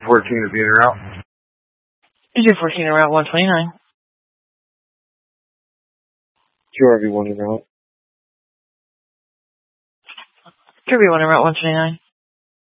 14 is the in route. Is your 14 en route 129? QRV1 en route. QRV1 en route 129.